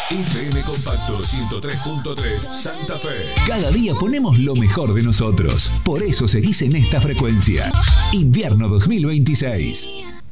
FM Compacto 103.3 Santa Fe. Cada día ponemos lo mejor de nosotros. Por eso seguís en esta frecuencia. Invierno 2026.